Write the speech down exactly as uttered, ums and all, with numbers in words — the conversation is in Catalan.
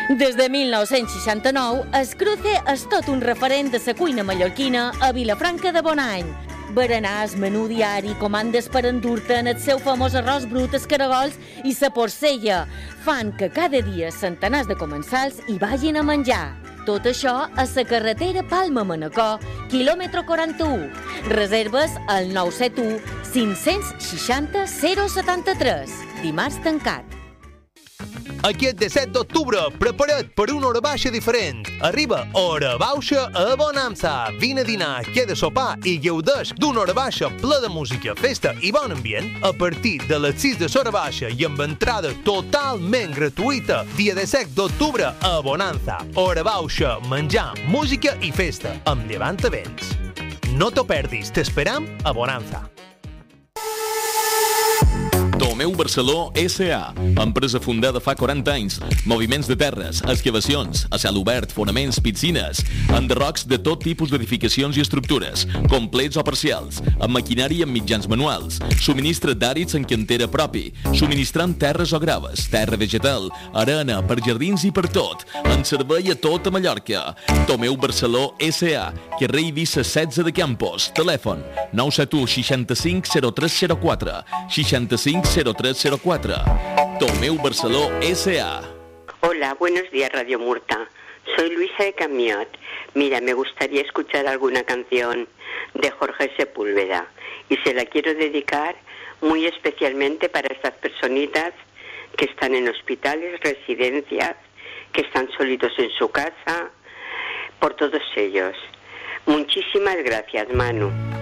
Des de mil nou-cents seixanta-nou, es Cruce és tot un referent de la cuina mallorquina a Vilafranca de Bonany. Berenars, menú diari, comandes per endur-te en el seu famós arròs brut, escaragols i la porcella fan que cada dia centenars de comensals hi vagin a menjar. Tot això a la carretera Palma-Manacor, quilòmetre quaranta-u. Reserves al nou set u cinc seixanta zero setanta-tres. Dimarts tancat. Aquest disset d'octubre, prepara't per una hora baixa diferent. Arriba Hora Baixa a Bonanza. Vine a dinar, queda a sopar i gaudeix d'una hora baixa ple de música, festa i bon ambient a partir de les sis de l'hora baixa i amb entrada totalment gratuïta. Dia disset d'octubre a Bonanza. Hora baixa, menjar, música i festa amb Llevant Events. No t'ho perdis, t'esperam a Bonanza. Tomeu Barceló S A, empresa fundada fa quaranta anys. Moviments de terres, excavacions, a cel obert, fonaments, piscines, enderrocs de tot tipus d'edificacions i estructures, complets o parcials, amb maquinari i amb mitjans manuals, subministra d'àrids en cantera propi, subministrant terres o graves, terra vegetal, arena, per jardins i per tot, en servei a tota Mallorca. Tomeu Barceló S A, carrer Eivissa setze de Campos, telèfon nou set u seixanta-cinc zero tres zero quatre, seixanta-cinc zero tres zero cuatro. Tomeu Barceló S A. Hola, buenos días Radio Murta. Soy Luisa de Camiot. Mira, me gustaría escuchar alguna canción de Jorge Sepúlveda y se la quiero dedicar muy especialmente para estas personitas que están en hospitales, residencias, que están solitos en su casa, por todos ellos. Muchísimas gracias, Manu.